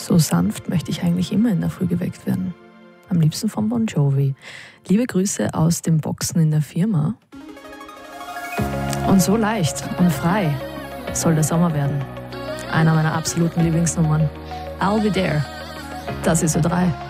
So sanft möchte ich eigentlich immer in der Früh geweckt werden. Am liebsten von Bon Jovi. Liebe Grüße aus den Boxen in der Firma. Und so leicht und frei soll der Sommer werden. Einer meiner absoluten Lieblingsnummern. I'll Be There. Das ist Ö3.